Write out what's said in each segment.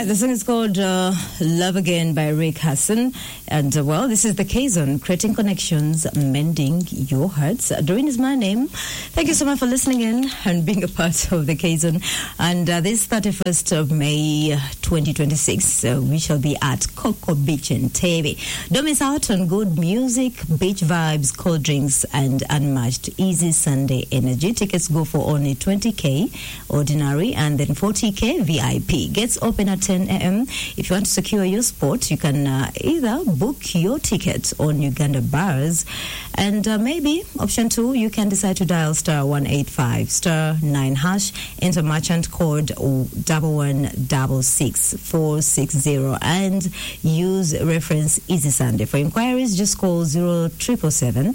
The song is called Love Again by Rick Hassan. And, this is the K-Zone, creating connections, mending your hearts. Doreen is my name. Thank you so much for listening in and being a part of the K-Zone. And this 31st of May, 2026, we shall be at Coco Beach in Tebe. Don't miss out on good music, beach vibes, cold drinks, and unmatched easy Sunday energy. Tickets go for only 20K ordinary and then 40K VIP. Gets open at 10 a.m. If you want to secure your spot, you can either book your tickets on Uganda bars, and maybe option 2, you can decide to dial star 185 star 9 hash, enter merchant code 1166460 and use reference Easy Sunday. For inquiries, just call 0777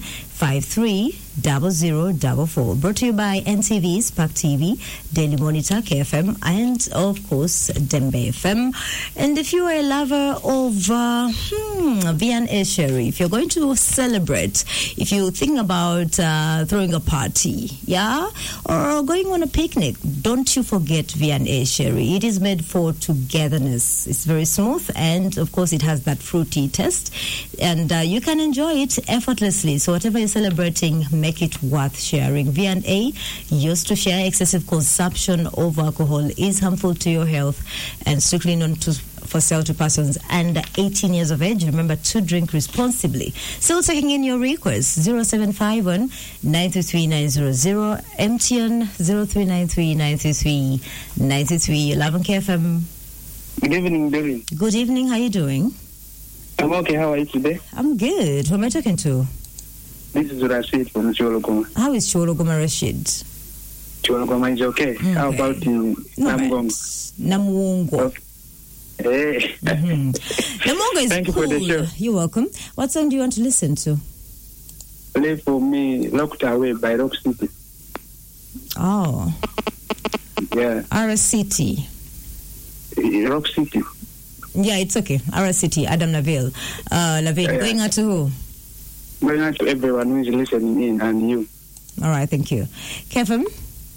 530044. Brought to you by NTV, Spark TV, Daily Monitor, KFM, and of course Dembe FM. And if you are a lover of V&A Sherry, if you're going to celebrate, if you think about throwing a party, or going on a picnic, don't you forget V&A Sherry. It is made for togetherness. It's very smooth, and of course it has that fruity taste, and you can enjoy it effortlessly. So whatever you're celebrating, make it worth sharing. V&A used to share. Excessive consumption of alcohol is harmful to your health and strictly known for sale to persons under 18 years of age. Remember to drink responsibly. Still taking in your requests. 0751 933 900, MTN 0393 933 933. 11 KFM. Good evening, Doreen. Good evening. How are you doing? I'm okay. How are you today? I'm good. Who am I talking to? This is Rashid from Chologoma. How is Chologoma, Rashid? Chologoma is okay. How about you? Namungo. Okay. Hey. Namungo is Thank cool. You for the show. You're welcome. What song do you want to listen to? Play for me Locked Away by Rock City. Oh. Yeah. RCT. Rock City. Yeah, it's okay. RCT, Adam Lavelle. Going out to who? Going out to everyone who is listening in and you. All right, thank you. Kevin?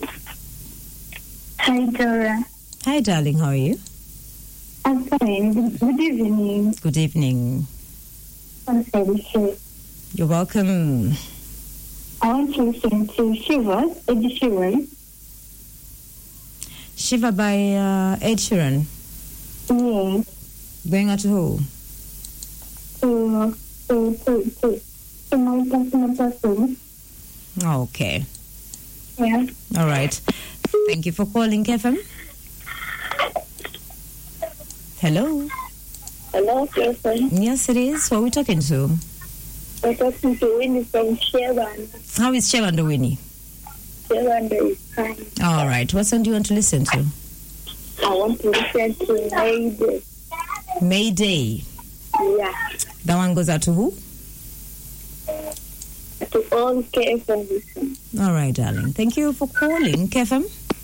Hi, Dora. Hi, darling. How are you? I'm fine. Good evening. Good evening. I'm sorry. You're welcome. I want to listen to Shiva, Ed Sheeran. Shiva by Ed Sheeran. Yeah. Going out to who? To my personal person. Okay. Yeah. All right. Thank you for calling, Kevin. Hello? Hello, Kevin. Yes, it is. Who are we talking to? I'm talking to Winnie from Sheeran. How is Sheeran, Winnie? Sheeran is fine. All right. What song do you want to listen to? I want to listen to Mayday. Mayday. Yeah. That one goes out to who? To all KFM listeners. All right, darling. Thank you for calling, Kevin.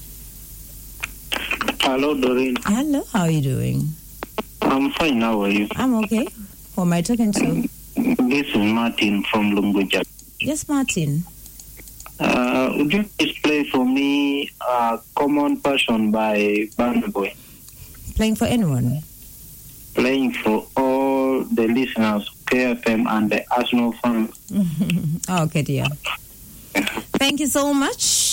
Hello, Doreen. Hello. How are you doing? I'm fine. How are you? I'm okay. Who am I talking to? This is Martin from Lunguja. Yes, Martin. Would you please play for me Common Passion by Burna Boy? Playing for anyone? Playing for all the listeners, KFM and the Arsenal fans. Okay, dear. Thank you so much.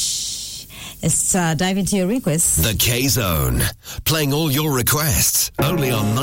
Let's dive into your requests. The K-Zone, playing all your requests only on